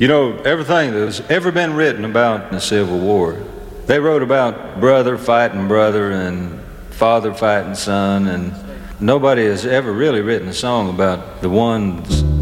You know, everything that's ever been written about the Civil War, they wrote about brother fighting brother and father fighting son, and nobody has ever really written a song about the ones